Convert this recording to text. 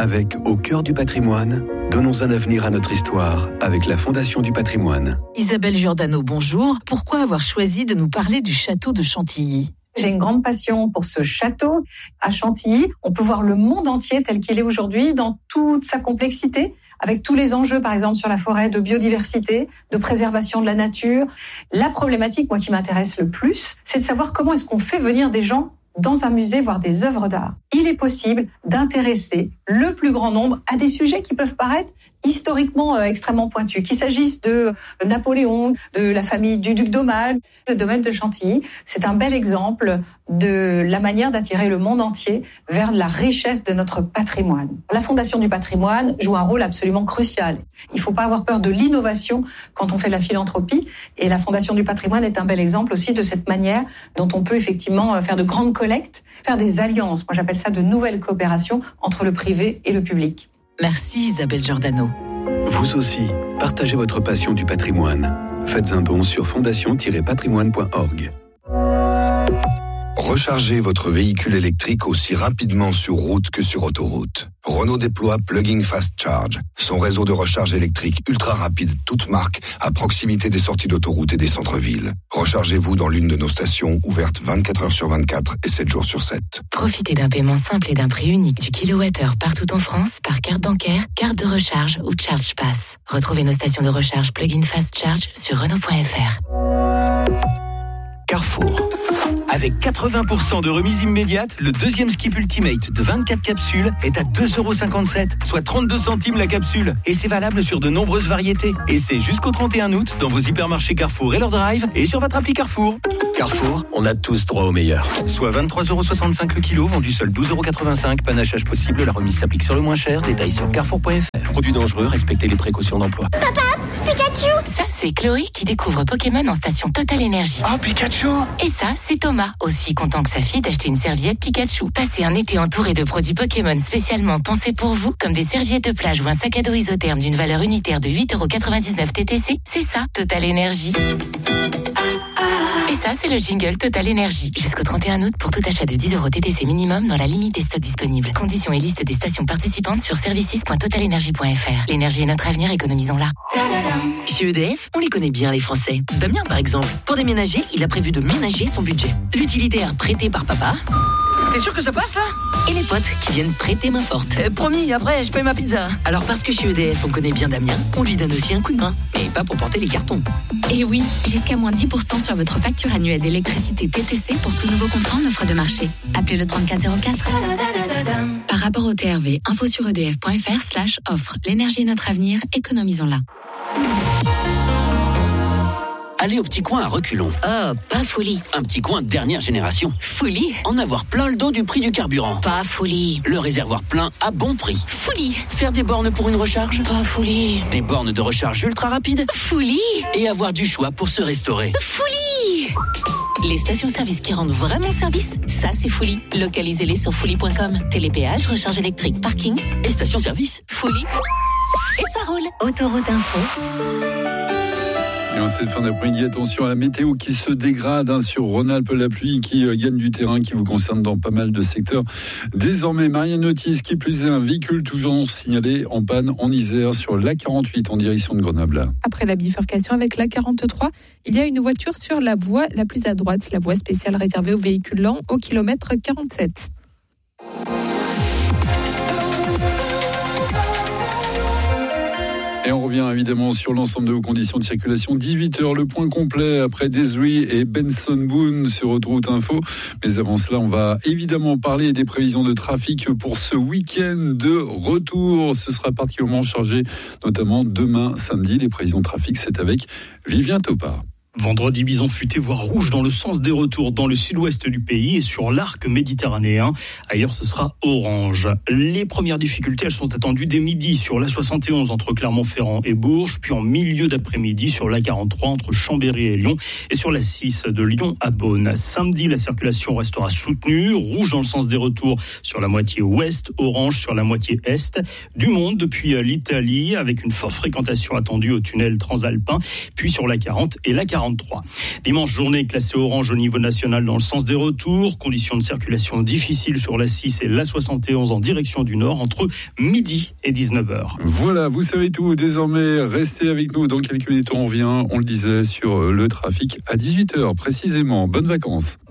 Avec Au cœur du patrimoine, donnons un avenir à notre histoire avec la Fondation du patrimoine. Isabelle Giordano, bonjour. Pourquoi avoir choisi de nous parler du château de Chantilly ? J'ai une grande passion pour ce château. À Chantilly, on peut voir le monde entier tel qu'il est aujourd'hui dans toute sa complexité, avec tous les enjeux, par exemple, sur la forêt, de biodiversité, de préservation de la nature. La problématique, moi, qui m'intéresse le plus, c'est de savoir comment est-ce qu'on fait venir des gens dans un musée voir des œuvres d'art. Il est possible d'intéresser le plus grand nombre à des sujets qui peuvent paraître historiquement extrêmement pointus. Qu'il s'agisse de Napoléon, de la famille du duc d'Aumale, le domaine de Chantilly, c'est un bel exemple de la manière d'attirer le monde entier vers la richesse de notre patrimoine. La Fondation du patrimoine joue un rôle absolument crucial. Il ne faut pas avoir peur de l'innovation quand on fait de la philanthropie, et la Fondation du patrimoine est un bel exemple aussi de cette manière dont on peut effectivement faire de grandes collectes, faire des alliances. Moi, j'appelle ça de nouvelles coopérations entre le privé et le public. Merci Isabelle Giordano. Vous aussi, partagez votre passion du patrimoine. Faites un don sur fondation-patrimoine.org. Rechargez votre véhicule électrique aussi rapidement sur route que sur autoroute. Renault déploie Plug-in Fast Charge, son réseau de recharge électrique ultra rapide, toute marque, à proximité des sorties d'autoroute et des centres-villes. Rechargez-vous dans l'une de nos stations ouvertes 24 heures sur 24 et 7 jours sur 7. Profitez d'un paiement simple et d'un prix unique du kilowattheure partout en France par carte bancaire, carte de recharge ou Charge Pass. Retrouvez nos stations de recharge Plug-in Fast Charge sur Renault.fr. Carrefour. Avec 80% de remise immédiate, le deuxième Skip Ultimate de 24 capsules est à 2,57€, soit 32 centimes la capsule. Et c'est valable sur de nombreuses variétés. Et c'est jusqu'au 31 août dans vos hypermarchés Carrefour et leur drive et sur votre appli Carrefour. Carrefour, on a tous droit au meilleur. Soit 23,65€ le kilo, vendu seul 12,85€. Panachage possible, la remise s'applique sur le moins cher. Détails sur carrefour.fr. Produits dangereux, respectez les précautions d'emploi. Papa, Pikachu! Ça, c'est Chloé qui découvre Pokémon en station Total Énergie. Oh, Pikachu! Et ça, c'est Thomas, aussi content que sa fille d'acheter une serviette Pikachu. Passez un été entouré de produits Pokémon spécialement pensés pour vous, comme des serviettes de plage ou un sac à dos isotherme d'une valeur unitaire de 8,99€ TTC. C'est ça, Total Énergie. Et ça, c'est le jingle Total Énergie. Jusqu'au 31 août pour tout achat de 10€ TTC minimum dans la limite des stocks disponibles. Conditions et liste des stations participantes sur services.totalenergie.fr. L'énergie est notre avenir, économisons-la. Chez EDF, on les connaît bien les Français. Damien, par exemple, pour déménager, il a prévu de ménager son budget. L'utilitaire prêté par papa. T'es sûr que ça passe là? Et les potes qui viennent prêter main forte. Promis, après je paye ma pizza. Alors parce que chez EDF on connaît bien Damien, on lui donne aussi un coup de main. Mais pas pour porter les cartons. Et oui, jusqu'à moins 10% sur votre facture annuelle d'électricité TTC pour tout nouveau contrat en offre de marché. Appelez le 3404. Par rapport au TRV, info sur edf.fr/offre. L'énergie est notre avenir, économisons-la. Aller au petit coin à reculons. Oh, pas folie. Un petit coin de dernière génération. Folie. En avoir plein le dos du prix du carburant. Pas folie. Le réservoir plein à bon prix. Folie. Faire des bornes pour une recharge. Pas folie. Des bornes de recharge ultra rapides. Folie. Et avoir du choix pour se restaurer. Folie. Les stations-service qui rendent vraiment service, ça c'est folie. Localisez-les sur folie.com. Télépéage, recharge électrique, parking et station-service. Folie. Et ça roule. Autoroute Info. Et en cette fin d'après-midi, attention à la météo qui se dégrade sur Rhône-Alpes, la pluie qui gagne du terrain, qui vous concerne dans pas mal de secteurs. Désormais, Marianne Notice, qui plus est un véhicule toujours signalé en panne en Isère sur l'A48 en direction de Grenoble. Après la bifurcation avec l'A43, il y a une voiture sur la voie la plus à droite, la voie spéciale réservée aux véhicules lents au kilomètre 47. Et on revient évidemment sur l'ensemble de vos conditions de circulation. 18h, le point complet après Desiree et Benson Boone sur Autoroute Info. Mais avant cela, on va évidemment parler des prévisions de trafic pour ce week-end de retour. Ce sera particulièrement chargé, notamment demain, samedi. Les prévisions de trafic, c'est avec Vivien Topard. Vendredi, bison futé, voire rouge dans le sens des retours dans le sud-ouest du pays et sur l'arc méditerranéen. Ailleurs, ce sera orange. Les premières difficultés, elles sont attendues dès midi sur l'A71 entre Clermont-Ferrand et Bourges, puis en milieu d'après-midi sur l'A43 entre Chambéry et Lyon et sur l'A6 de Lyon à Beaune. Samedi, la circulation restera soutenue, rouge dans le sens des retours sur la moitié ouest, orange sur la moitié est. Du monde depuis l'Italie avec une forte fréquentation attendue au tunnel transalpin, puis sur l'A40 et l'A42. 43. Dimanche, journée classée orange au niveau national dans le sens des retours. Conditions de circulation difficiles sur la 6 et la 71 en direction du nord entre midi et 19h. Voilà, vous savez tout. Désormais, restez avec nous. Dans quelques minutes, on revient, on le disait, sur le trafic à 18h précisément. Bonnes vacances.